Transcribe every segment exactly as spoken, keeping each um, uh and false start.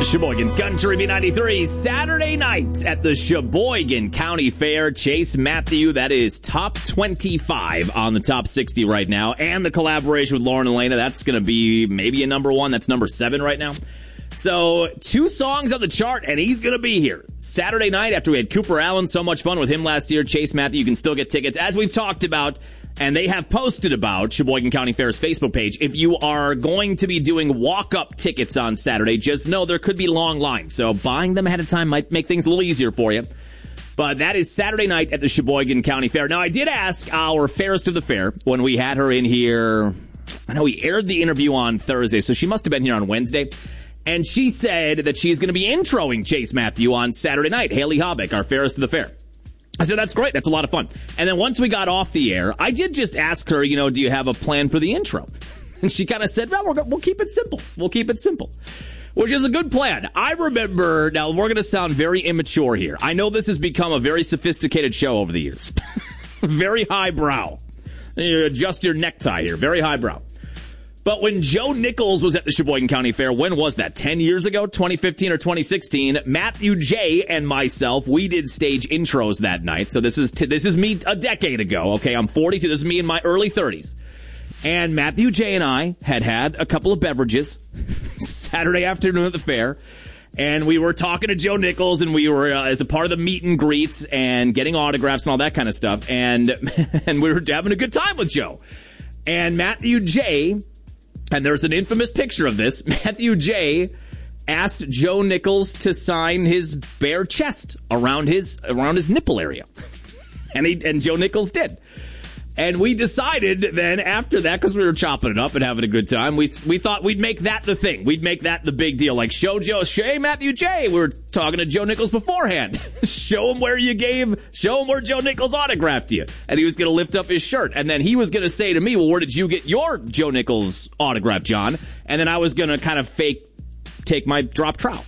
Sheboygan's Country B ninety-three, Saturday night at the Sheboygan County Fair. Chase Matthew, that is top twenty-five on the top sixty right now. And the collaboration with Lauren Elena, that's going to be maybe a number one. That's number seven right now. So two songs on the chart, and he's going to be here Saturday night after we had Cooper Allen. So much fun with him last year. Chase Matthew, you can still get tickets, as we've talked about, and they have posted about Sheboygan County Fair's Facebook page. If you are going to be doing walk-up tickets on Saturday, just know there could be long lines. So buying them ahead of time might make things a little easier for you. But that is Saturday night at the Sheboygan County Fair. Now, I did ask our fairest of the fair when we had her in here. I know we aired the interview on Thursday, so she must have been here on Wednesday. And she said that she's going to be introing Chase Matthew on Saturday night. Haley Hobbick, our fairest of the fair. I said, that's great. That's a lot of fun. And then once we got off the air, I did just ask her, you know, do you have a plan for the intro? And she kind of said, well, we're, we'll keep it simple. We'll keep it simple, which is a good plan. I remember, now we're going to sound very immature here. I know this has become a very sophisticated show over the years. Very highbrow. You adjust your necktie here. Very highbrow. But when Joe Nichols was at the Sheboygan County Fair, when was that? ten years ago? twenty fifteen or twenty sixteen? Matthew J. and myself, we did stage intros that night. So this is t- this is me a decade ago. Okay, I'm forty-two. This is me in my early thirties. And Matthew J. and I had had a couple of beverages Saturday afternoon at the fair. And we were talking to Joe Nichols, and we were uh, as a part of the meet and greets and getting autographs and all that kind of stuff. And and we were having a good time with Joe. And Matthew J., and there's an infamous picture of this, Matthew J. asked Joe Nichols to sign his bare chest around his around his nipple area. And he and Joe Nichols did. And we decided then after that, because we were chopping it up and having a good time, we we thought we'd make that the thing. We'd make that the big deal. Like, show Joe, hey, Matthew J. We were talking to Joe Nichols beforehand. Show him where you gave, show him where Joe Nichols autographed you. And he was going to lift up his shirt. And then he was going to say to me, well, where did you get your Joe Nichols autograph, John? And then I was going to kind of fake take my drop trowel.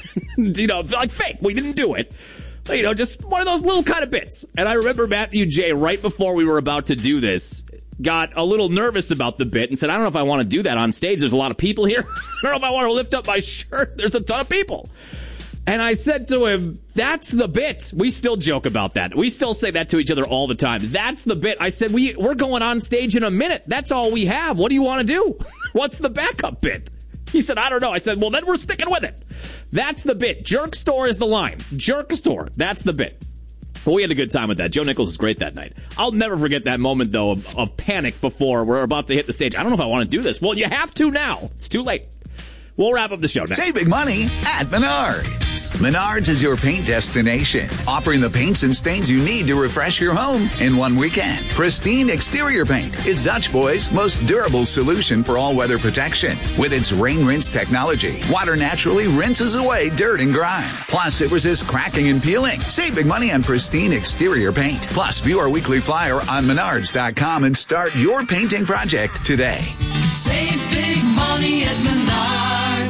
You know, like fake. We didn't do it. You know, just one of those little kind of bits. And I remember Matthew J., right before we were about to do this, got a little nervous about the bit and said, I don't know if I want to do that on stage. There's a lot of people here. I don't know if I want to lift up my shirt. There's a ton of people. And I said to him, that's the bit. We still joke about that. We still say that to each other all the time. That's the bit. I said, we, we're going on stage in a minute. That's all we have. What do you want to do? What's the backup bit? He said, I don't know. I said, well, then we're sticking with it. That's the bit. Jerk store is the line. Jerk store. That's the bit. Well, we had a good time with that. Joe Nichols was great that night. I'll never forget that moment, though, of, of panic before we're about to hit the stage. I don't know if I want to do this. Well, you have to now. It's too late. We'll wrap up the show now. Save big money at Menards. Menards is your paint destination, offering the paints and stains you need to refresh your home in one weekend. Pristine Exterior Paint is Dutch Boy's most durable solution for all weather protection. With its rain rinse technology, water naturally rinses away dirt and grime. Plus, it resists cracking and peeling. Save big money on Pristine Exterior Paint. Plus, view our weekly flyer on menards dot com and start your painting project today. Save big money at Menards.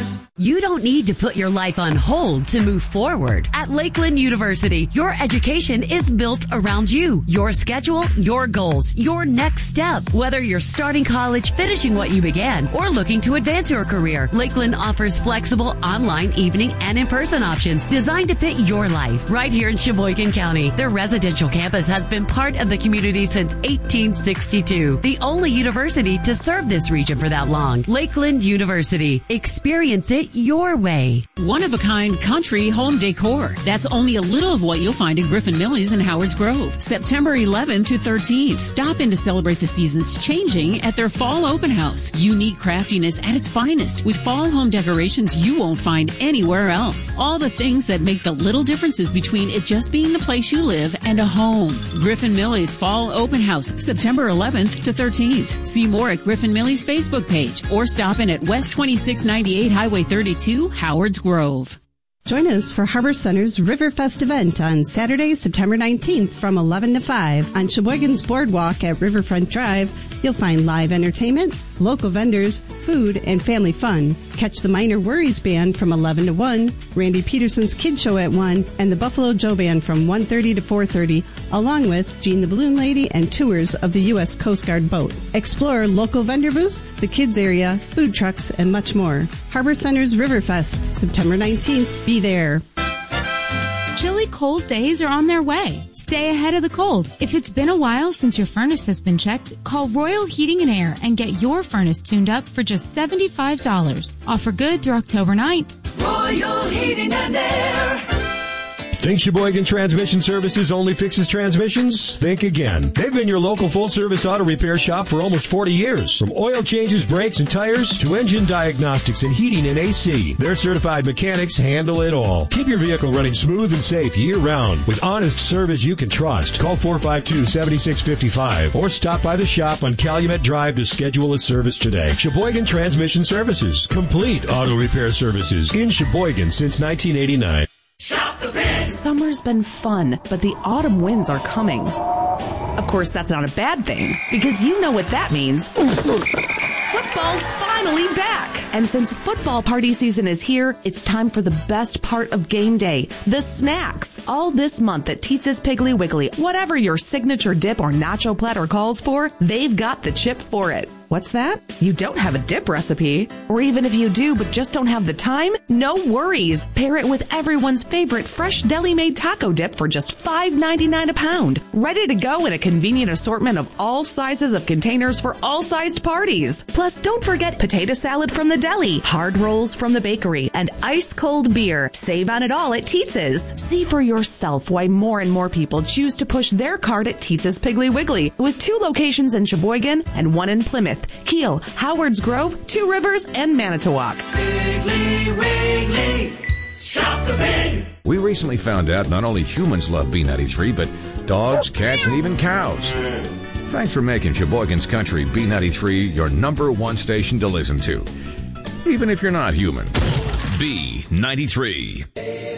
You don't need to put your life on hold to move forward. At Lakeland University, your education is built around you, your schedule, your goals, your next step. Whether you're starting college, finishing what you began, or looking to advance your career, Lakeland offers flexible online, evening, and in-person options designed to fit your life right here in Sheboygan County. Their residential campus has been part of the community since eighteen sixty-two, the only university to serve this region for that long. Lakeland University. Experience it your way. One-of-a-kind country home decor. That's only a little of what you'll find in Griffin Millie's in Howards Grove. September eleventh to thirteenth. Stop in to celebrate the seasons changing at their fall open house. Unique craftiness at its finest with fall home decorations you won't find anywhere else. All the things that make the little differences between it just being the place you live and a home. Griffin Millie's fall open house, September eleventh to thirteenth. See more at Griffin Millie's Facebook page or stop in at West twenty-six ninety-eight Highway thirty-two, Howards Grove. Join us for Harbor Center's Riverfest event on Saturday, September nineteenth from eleven to five. On Sheboygan's Boardwalk at Riverfront Drive, you'll find live entertainment, local vendors, food, and family fun. Catch the Minor Worries Band from eleven to one, Randy Peterson's Kid Show at one, and the Buffalo Joe Band from one thirty to four thirty, along with Jean the Balloon Lady and tours of the U S Coast Guard boat. Explore local vendor booths, the kids area, food trucks, and much more. Harbor Center's Riverfest, September nineteenth. Be there. Chilly cold days are on their way. Stay ahead of the cold. If it's been a while since your furnace has been checked, call Royal Heating and Air and get your furnace tuned up for just seventy-five dollars. Offer good through October ninth. Royal Heating and Air. Think Sheboygan Transmission Services only fixes transmissions? Think again. They've been your local full-service auto repair shop for almost forty years. From oil changes, brakes, and tires to engine diagnostics and heating and A C, their certified mechanics handle it all. Keep your vehicle running smooth and safe year-round with honest service you can trust. Call four five two, seven six five five or stop by the shop on Calumet Drive to schedule a service today. Sheboygan Transmission Services. Complete auto repair services in Sheboygan since nineteen eighty-nine. Shop the Pig. Summer's been fun, but the autumn winds are coming. Of course, that's not a bad thing, because you know what that means. Football's finally back! And since football party season is here, it's time for the best part of game day, the snacks. All this month at Teetz's Piggly Wiggly, whatever your signature dip or nacho platter calls for, they've got the chip for it. What's that? You don't have a dip recipe? Or even if you do but just don't have the time? No worries. Pair it with everyone's favorite fresh deli-made taco dip for just five ninety-nine a pound. Ready to go in a convenient assortment of all sizes of containers for all sized parties. Plus, don't forget potato salad from the deli, hard rolls from the bakery, and ice cold beer. Save on it all at Teetz's. See for yourself why more and more people choose to push their cart at Teetz's Piggly Wiggly, with two locations in Sheboygan and one in Plymouth, Kiel, Howards Grove, Two Rivers, and Manitowoc. Piggly Wiggly. Shop the Pig. We recently found out not only humans love B ninety-three, but dogs, cats, and even cows. Thanks for making Sheboygan's Country B ninety-three your number one station to listen to, even if you're not human. B ninety-three.